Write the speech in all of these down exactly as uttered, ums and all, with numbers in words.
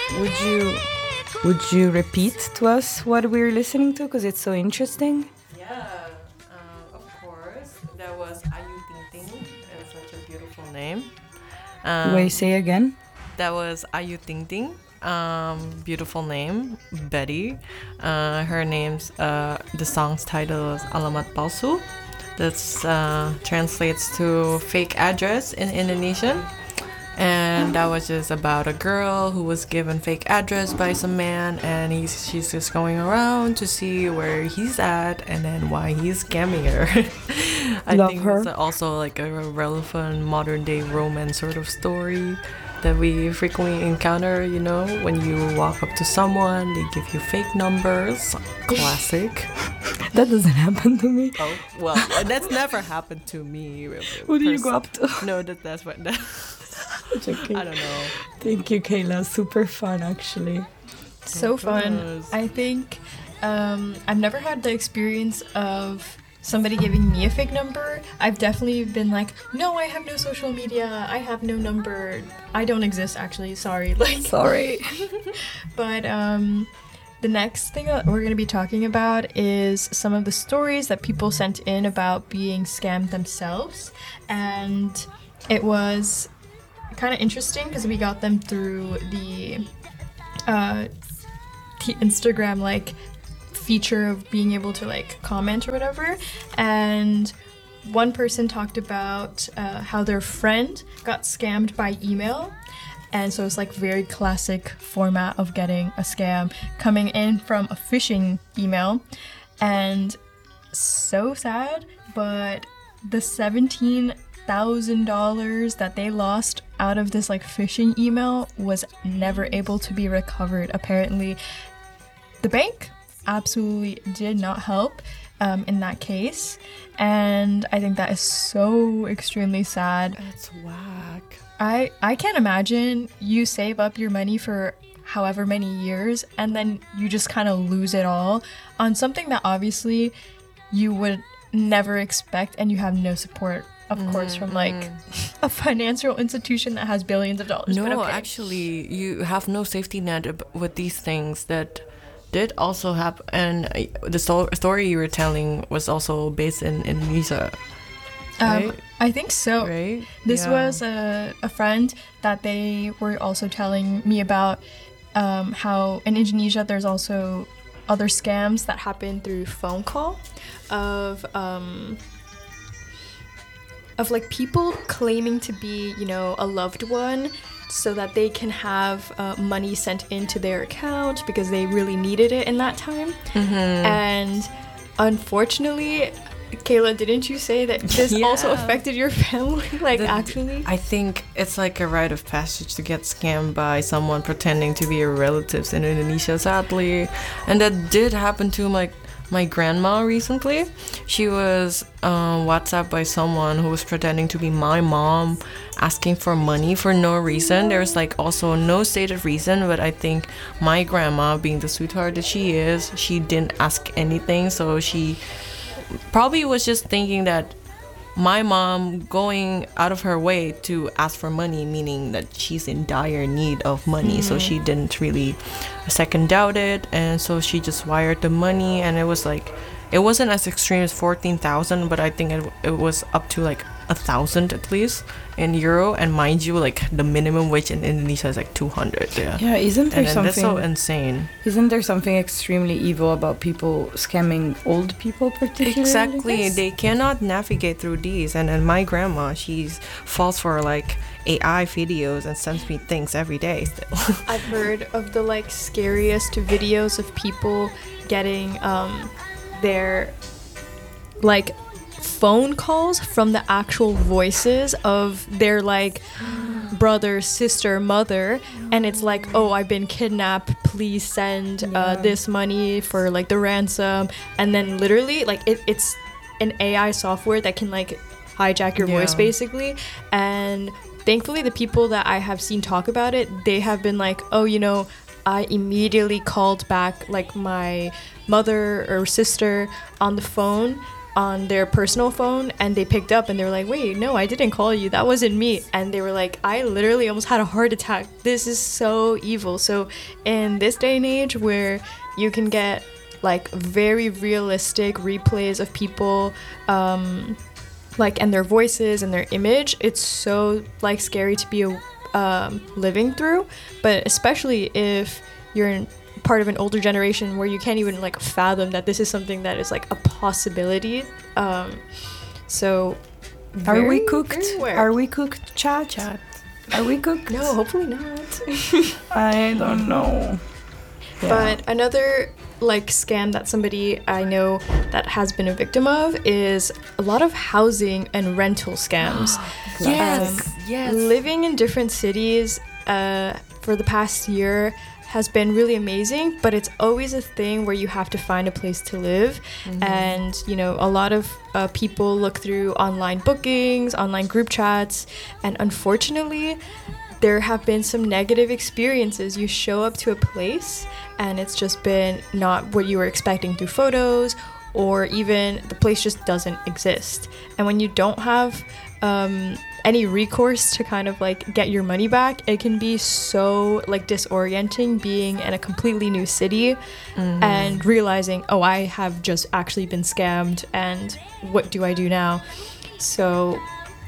Would you would you repeat to us what we're listening to? Because it's so interesting. Yeah, uh, of course. That was Ayu Ting Ting. It's such a beautiful name. Um, Wait, say again. That was Ayu Ting Ting. Um, beautiful name, Betty. Uh, her name's uh, the song's title is Alamat Palsu. That's uh, translates to fake address in Indonesian. And that was just about a girl who was given fake address by some man, and he's she's just going around to see where he's at and then why he's scamming her. I Love think her. it's also like a relevant modern day romance sort of story that we frequently encounter. You know, when you walk up to someone, they give you fake numbers. Classic. That doesn't happen to me. Oh well, that's never happened to me. Who do you go up to? No, that that's what. That, Okay. I don't know. Thank you, Kayla. Super fun, actually. So fun. Yes. I think um, I've never had the experience of somebody giving me a fake number. I've definitely been like, no, I have no social media. I have no number. I don't exist, actually. Sorry. Like, Sorry. but um, the next thing that we're going to be talking about is some of the stories that people sent in about being scammed themselves. And it was kind of interesting because we got them through the uh, t- Instagram like feature of being able to like comment or whatever. And one person talked about uh, how their friend got scammed by email. And so it's like very classic format of getting a scam coming in from a phishing email. And so sad, but the seventeen thousand dollars that they lost out of this like phishing email was never able to be recovered. Apparently, the bank absolutely did not help um, in that case. And I think that is so extremely sad. That's whack. I, I can't imagine you save up your money for however many years and then you just kind of lose it all on something that obviously you would never expect, and you have no support, of mm-hmm. course, from like a financial institution that has billions of dollars. No, but okay. actually, you have no safety net ab- with these things that did also happen. And uh, the so- story you were telling was also based in Indonesia. Right? Um, I think so. Right? This Yeah. was a, a friend that they were also telling me about um, how in Indonesia there's also other scams that happen through phone call of um, of like people claiming to be, you know, a loved one so that they can have uh, money sent into their account because they really needed it in that time. Mm-hmm. And unfortunately, Kayla, didn't you say that this Yeah. also affected your family? Like, The- actually? I think it's like a rite of passage to get scammed by someone pretending to be your relatives in Indonesia, sadly. And that did happen to my my grandma recently. She was um, WhatsApped by someone who was pretending to be my mom, asking for money for no reason. There's like also no stated reason, but I think my grandma, being the sweetheart that she is, she didn't ask anything, so she probably was just thinking that my mom going out of her way to ask for money, meaning that she's in dire need of money. Mm. So she didn't really second doubt it, and so she just wired the money. And it was like, it wasn't as extreme as fourteen thousand, but I think it, it was up to like a thousand at least in euro. And mind you, like the minimum wage in Indonesia is like two hundred. Yeah, Yeah, isn't there and, and something? that's so insane. Isn't there something extremely evil about people scamming old people, particularly? Exactly, they cannot navigate through these. And and my grandma, she's falls for like A I videos and sends me things every day still. I've heard of the like scariest videos of people getting um their like phone calls from the actual voices of their like brother, sister, mother, and it's like, oh, I've been kidnapped, please send uh, Yeah. this money for like the ransom. And then literally like it, it's an A I software that can like hijack your voice Yeah. basically. And thankfully the people that I have seen talk about it, they have been like, oh, you know, I immediately called back like my mother or sister on the phone on their personal phone, and they picked up and they were like, wait, no, I didn't call you, that wasn't me. And they were like, I literally almost had a heart attack, this is so evil. So in this day and age where you can get like very realistic replays of people, um like, and their voices and their image, it's so like scary to be um, living through. But especially if you're in part of an older generation where you can't even like fathom that this is something that is like a possibility. Um, so Are very, we cooked? very aware. Are we cooked, chat? Chat. Are we cooked? No, hopefully not. I don't know. Yeah. But another like scam that somebody I know that has been a victim of is a lot of housing and rental scams. Yes, Um, yes. Living in different cities uh, for the past year has been really amazing, but it's always a thing where you have to find a place to live. Mm-hmm. And, you know, a lot of uh, people look through online bookings, online group chats, and unfortunately, there have been some negative experiences. You show up to a place and it's just been not what you were expecting through photos, or even the place just doesn't exist. And when you don't have um, any recourse to kind of like get your money back, it can be so like disorienting being in a completely new city mm-hmm. and realizing, oh, I have just actually been scammed, and what do I do now? So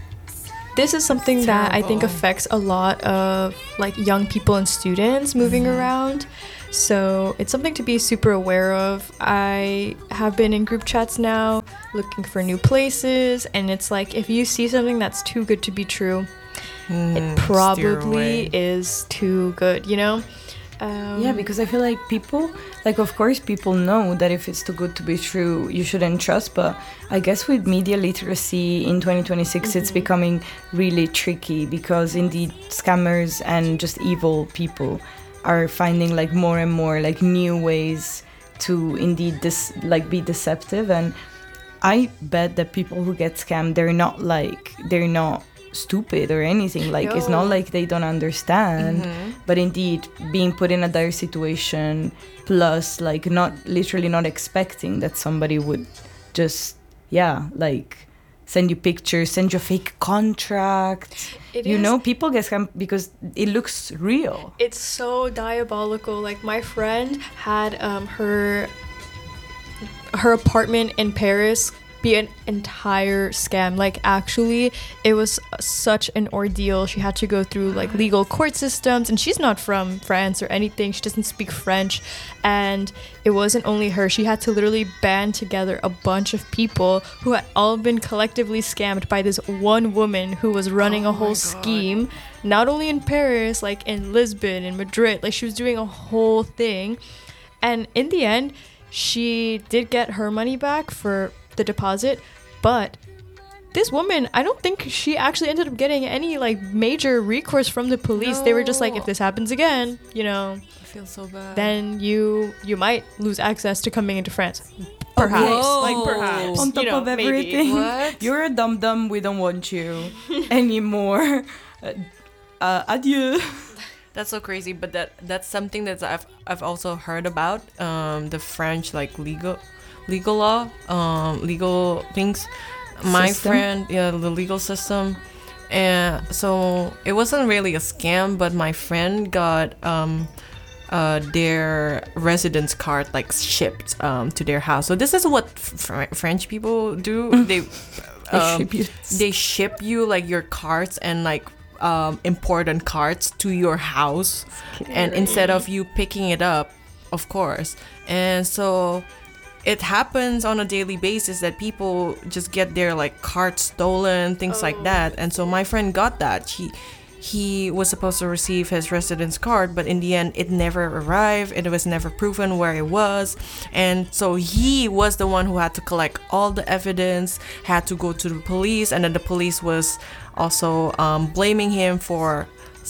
this is something that I think affects a lot of like young people and students moving mm-hmm. around. So it's something to be super aware of. I have been in group chats now looking for new places, and it's like if you see something that's too good to be true, mm, it probably is too good, you know? Um, yeah, because I feel like people, like of course people know that if it's too good to be true, you shouldn't trust, but I guess with media literacy in twenty twenty-six, mm-hmm. it's becoming really tricky, because indeed scammers and just evil people are finding like more and more like new ways to indeed this like be deceptive. And I bet that people who get scammed, they're not like they're not stupid or anything, like no. It's not like they don't understand, mm-hmm. but indeed being put in a dire situation, plus like not literally not expecting that somebody would just yeah like send you pictures, send you a fake contract. It you is, know, people get scammed because it looks real. It's so diabolical. Like my friend had um, her her apartment in Paris be an entire scam. Like actually it was such an ordeal. She had to go through like legal court systems, and she's not from France or anything, she doesn't speak French, and it wasn't only her. She had to literally band together a bunch of people who had all been collectively scammed by this one woman who was running oh a whole scheme, not only in Paris, like in Lisbon and Madrid. Like she was doing a whole thing, and in the end she did get her money back for the deposit, but this woman, I don't think she actually ended up getting any like major recourse from the police. No. They were just like, if this happens again, you know, I feel so bad, then you you might lose access to coming into France. Perhaps. Whoa. Like perhaps. On top you know, of everything. What? You're a dum dum, we don't want you anymore. Uh, adieu. That's so crazy, but that that's something that I've I've also heard about. Um, the French like legal legal law, um, legal things. My system? friend, yeah, the legal system, and so it wasn't really a scam, but my friend got um, uh, their residence card like shipped um, to their house. So this is what fr- French people do. They um, they, ship they ship you like your cards and like um, important cards to your house, and instead of you picking it up, of course, and so. It happens on a daily basis that people just get their like cards stolen, things oh. like that. And so my friend got that. He he was supposed to receive his residence card, but in the end it never arrived. It was never proven where it was. And so he was the one who had to collect all the evidence, had to go to the police, and then the police was also um, blaming him for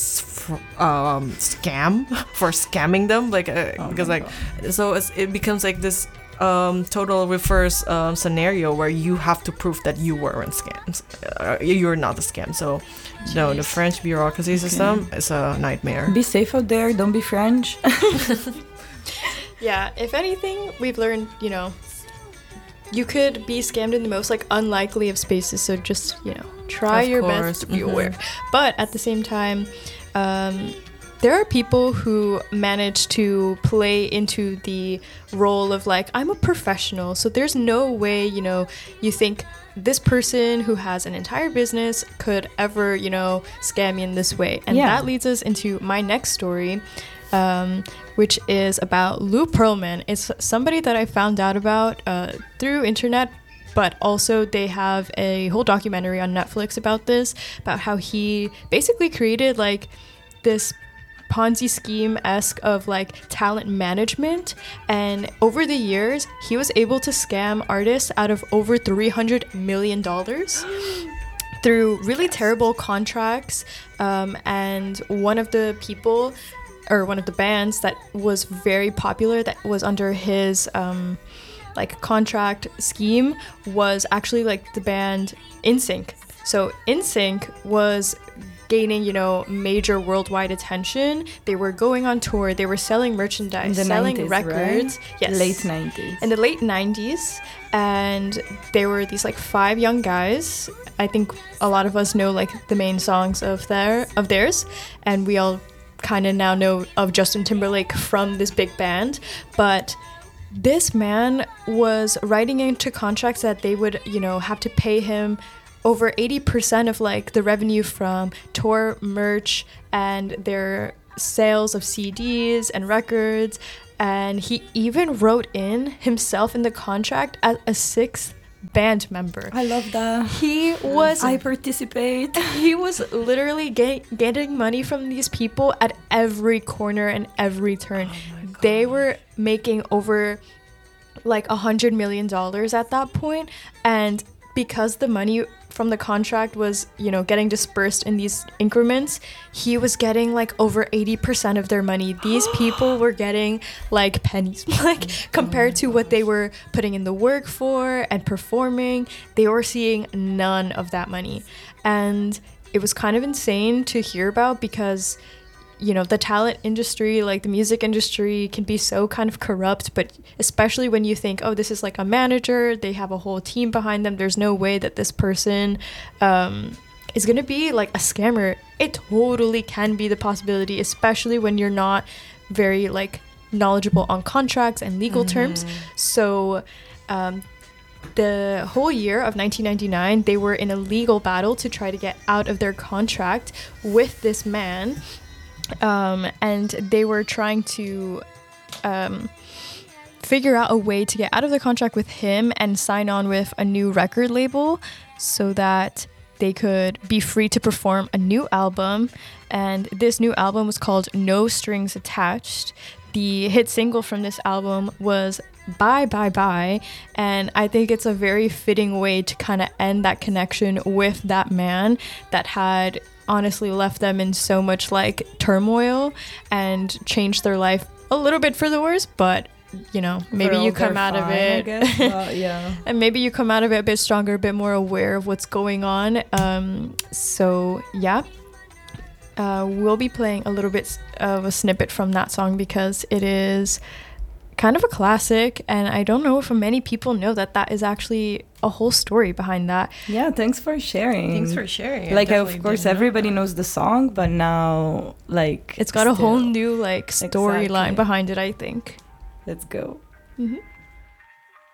um, scam, for scamming them. Like uh, oh because like God. So it's, it becomes like this Um, total reverse um, scenario where you have to prove that you weren't scams. Uh, you're not a scam. So, Jeez. no, the French bureaucracy okay. system is a nightmare. Be safe out there. Don't be French. Yeah, if anything, we've learned, you know, you could be scammed in the most like unlikely of spaces. So just, you know, try Of your course, best to be mhm. aware. But at the same time, um, there are people who manage to play into the role of like, I'm a professional, so there's no way, you know, you think this person who has an entire business could ever, you know, scam me in this way. And Yeah. that leads us into my next story, um, which is about Lou Pearlman. It's somebody that I found out about uh, through internet, but also they have a whole documentary on Netflix about this, about how he basically created like this Ponzi scheme-esque of like talent management, and over the years he was able to scam artists out of over three hundred million dollars through really terrible contracts, um, and one of the people or one of the bands that was very popular that was under his um, like contract scheme was actually like the band NSYNC. So NSYNC was gaining, you know, major worldwide attention. They were going on tour, they were selling merchandise, In the selling nineties, records. right? Yes. Late nineties. In the late nineties, and they were these like five young guys. I think a lot of us know like the main songs of their of theirs, and we all kind of now know of Justin Timberlake from this big band. But this man was writing into contracts that they would, you know, have to pay him over eighty percent of like the revenue from tour merch and their sales of C Ds and records. And he even wrote in himself in the contract as a sixth band member. I love that. He was I participate. he was literally get, getting money from these people at every corner and every turn. They were making over like a hundred million dollars at that point, and because the money from the contract was, you know, getting dispersed in these increments, he was getting like over eighty percent of their money. These people were getting like pennies, like compared to what they were putting in the work for and performing, they were seeing none of that money. And it was kind of insane to hear about because, you know, the talent industry, like the music industry, can be so kind of corrupt, but especially when you think, oh, this is like a manager, they have a whole team behind them, there's no way that this person um, is gonna be like a scammer. It totally can be the possibility, especially when you're not very like knowledgeable on contracts and legal Mm-hmm. terms. So um, the whole year of nineteen ninety-nine, they were in a legal battle to try to get out of their contract with this man. Um, and they were trying to um, figure out a way to get out of the contract with him and sign on with a new record label so that they could be free to perform a new album. And this new album was called No Strings Attached. The hit single from this album was Bye Bye Bye, and I think it's a very fitting way to kind of end that connection with that man that had honestly left them in so much like turmoil and changed their life a little bit for the worse, but you know, maybe For you all come they're out of fine, I it guess, but yeah. and maybe you come out of it a bit stronger, a bit more aware of what's going on. Um, so yeah, uh, we'll be playing a little bit of a snippet from that song because it is kind of a classic, and I don't know if many people know that that is actually a whole story behind that. Yeah, thanks for sharing. Thanks for sharing. I Like, definitely of course, didn't know everybody that. knows the song, but now, like, It's got a whole still. new like storyline Exactly. behind it, I think. Let's go. Mm-hmm.